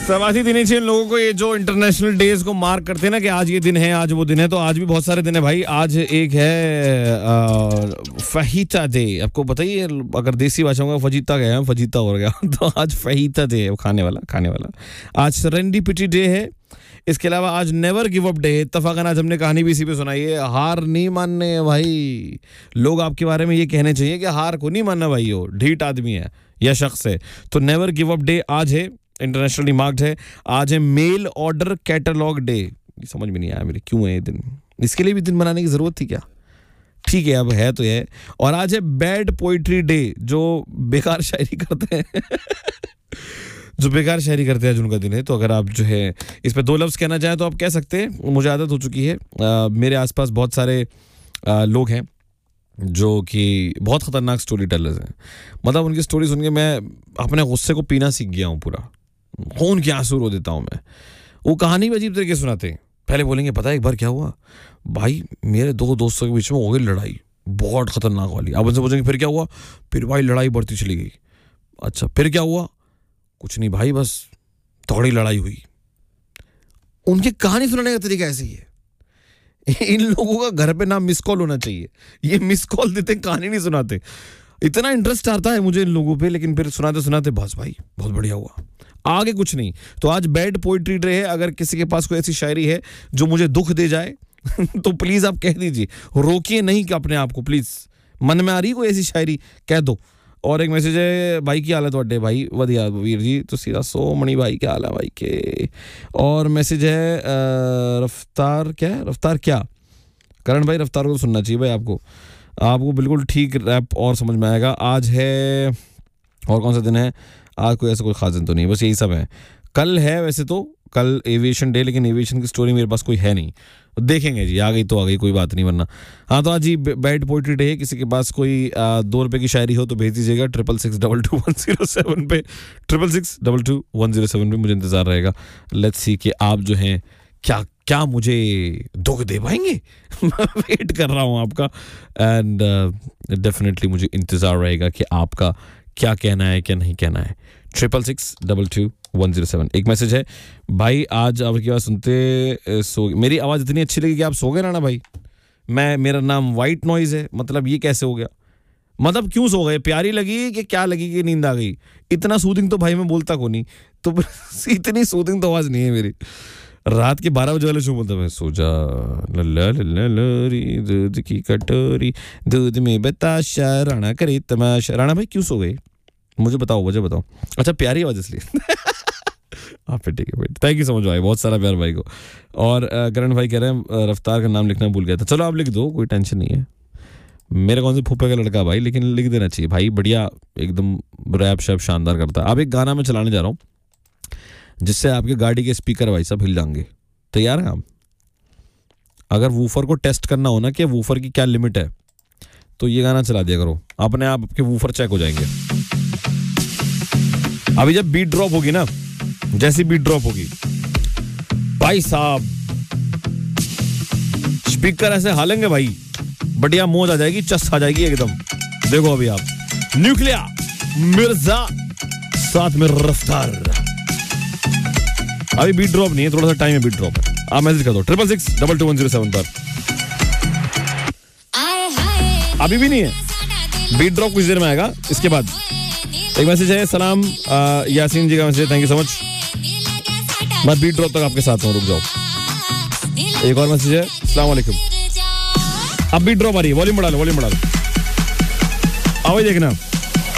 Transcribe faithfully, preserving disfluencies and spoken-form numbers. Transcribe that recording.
समाधि देनी चाहिए लोगों को, ये जो इंटरनेशनल डेज को मार्क करते हैं ना कि आज ये दिन है, आज वो दिन है, तो आज भी बहुत सारे दिन है भाई। आज एक है फहीता डे, आपको बताइए, अगर देसी भाषा में फजीता गया फजीता हो गया तो आज फहीता डे है, खाने वाला खाने वाला। आज सेरेंडिपिटी डे है। इसके अलावा आज नेवर गिव अप डे है। इत्तफाकन आज हमने कहानी भी इसी पे सुनाई है, हार नहीं मानने भाई। लोग आपके बारे में ये कहने चाहिए कि हार को नहीं मानना भाई, हो ढीठ आदमी है या शख्स है। तो नेवर गिव अप डे आज है, इंटरनेशनली मार्क्ड है। आज है मेल ऑर्डर कैटलॉग डे। समझ में नहीं आया मेरे क्यों है ये दिन, इसके लिए भी दिन बनाने की जरूरत थी क्या? ठीक है, अब है तो है। और आज है बैड पोइट्री डे, जो बेकार शायरी करते हैं जो बेकार शायरी करते हैं आज उनका दिन है। तो अगर आप जो है इस पे दो लफ्ज कहना चाहें तो आप कह सकते हैं, मुझे आदत हो चुकी है। आ, मेरे आसपास बहुत सारे आ, लोग हैं जो कि बहुत खतरनाक स्टोरी टेलर्स हैं। मतलब उनकी स्टोरी सुन के मैं अपने गुस्से को पीना सीख गया हूँ, पूरा खून के आंसू रो देता हूँ मैं। वो कहानी भी अजीब तरीके से सुनाते हैं। पहले बोलेंगे पता है एक बार क्या हुआ भाई, मेरे दो दोस्तों के बीच में हो गई लड़ाई बहुत खतरनाक वाली। अब उनसे पूछेंगे फिर क्या हुआ, फिर भाई लड़ाई बढ़ती चली गई। अच्छा फिर क्या हुआ, कुछ नहीं भाई बस थोड़ी लड़ाई हुई। उनकी कहानी सुनाने का तरीका ऐसे ही है। इन लोगों का घर पे नाम मिस कॉल होना चाहिए। ये मिस कॉल देते, कहानी नहीं सुनाते। इतना इंटरेस्ट आता है मुझे इन लोगों पे, लेकिन फिर सुनाते सुनाते बस भाई बहुत बढ़िया हुआ, आगे कुछ नहीं। तो आज बैड पोइट्री डे है। अगर किसी के पास कोई ऐसी शायरी है जो मुझे दुख दे जाए तो प्लीज आप कह दीजिए, रोकिए नहीं कि अपने आप को, प्लीज मन में आ रही कोई ऐसी शायरी कह दो। और एक मैसेज है, भाई की हाल है ਤੁਹਾਡੇ भाई वधिया वीर जी ਤੁਸੀਂ ਦੱਸੋ मणि भाई क्या हाल है भाई के। और मैसेज है रफ्तार, क्या है रफ्तार, क्या करण भाई रफ्तार को सुनना चाहिए भाई आपको, आपको बिल्कुल ठीक रैप और समझ में आएगा। आज है, और कौन सा दिन है आज, कोई ऐसा कोई खास दिन तो नहीं, बस यही सब है। कल है वैसे तो, कल एविएशन डे, लेकिन एविएशन की स्टोरी मेरे पास कोई है नहीं, देखेंगे जी, आ गई तो आ गई, कोई बात नहीं। वरना हाँ, तो आज ही बैड पोइट्री डे है। किसी के पास कोई आ, दो रुपए की शायरी हो तो भेज दीजिएगा triple six double two one zero seven पे, triple six double two one zero seven पे मुझे इंतजार रहेगा। लेट्स सी कि आप जो हैं क्या क्या मुझे दुख दे पाएंगे। मैं वेट कर रहा हूँ आपका, एंड डेफिनेटली मुझे इंतजार रहेगा कि आपका क्या कहना है क्या नहीं कहना है। Triple six double two one zero seven. एक मैसेज है, भाई आज आपकी आवाज़ सुनते सो, मेरी आवाज़ इतनी अच्छी लगी कि आप सो गए ना ना भाई। मैं, मेरा नाम वाइट नॉइज है, मतलब ये कैसे हो गया, मतलब क्यों सो गए, प्यारी लगी कि क्या लगी कि नींद आ गई। इतना सूदिंग तो भाई मैं बोलता को नहीं, तो इतनी सूदिंग तो आवाज़ नहीं है मेरी। रात के बारह बजे वाले शो बोलता मैं, सो जा लल्ला लल्ला लरी दूध की कटोरी दूध में बताशा राणा करे तमाशा। राणा भाई क्यों सो गए, मुझे बताओ, मुझे बताओ। अच्छा प्यारी आवाज़ इसलिए आप ठीक है भाई, थैंक यू सो मच भाई, बहुत सारा प्यार भाई को। और करण भाई कह रहे हैं रफ्तार का नाम लिखना भूल गया था, चलो आप लिख दो, कोई टेंशन नहीं है। मेरे कौन से फूफे का लड़का भाई, लेकिन लिख देना चाहिए भाई, बढ़िया एकदम रैप शैप शानदार करता है। अब एक गाना मैं चलाने जा रहा हूँ जिससे आपके गाड़ी के स्पीकर भाई सब हिल जाएंगे। तैयार हैं आप? अगर वूफर को टेस्ट करना हो ना कि वूफर की क्या लिमिट है, तो ये गाना चला दिया करो, अपने आप आपके वूफर चेक हो जाएंगे। अभी जब बीट ड्रॉप होगी ना, जैसी बीट ड्रॉप होगी भाई साहब, स्पीकर ऐसे हालेंगे भाई, बढ़िया मौज आ जाएगी, चस आ जाएगी एकदम। देखो अभी आप, न्यूक्लियर मिर्जा साथ में रफ्तार। अभी बीट ड्रॉप नहीं है, थोड़ा सा टाइम है बीट ड्रॉप है। आप मैसेज कर दो triple six double two one zero seven पर। अभी भी नहीं है, बीट ड्रॉप कुछ देर में आएगा। इसके बाद एक मैसेज है, सलाम आ, यासीन जी का message, thank you so much. मैं बीट ड्रॉप तक आपके साथ हूँ, रुक जाओ। एक और मैसेज है, अस्सलाम वालेकुम। अब बीट ड्रॉप आ रही है, वॉल्यूम बढ़ा लो, वॉल्यूम बढ़ा लो। आओ देखना।